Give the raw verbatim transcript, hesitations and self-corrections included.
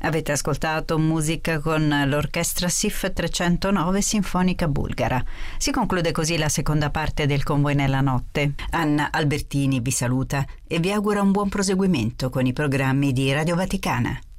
Avete ascoltato musica con l'orchestra S I F trecentonove Sinfonica Bulgara. Si conclude così la seconda parte del Con Voi nella Notte. Anna Albertini vi saluta e vi augura un buon proseguimento con i programmi di Radio Vaticana.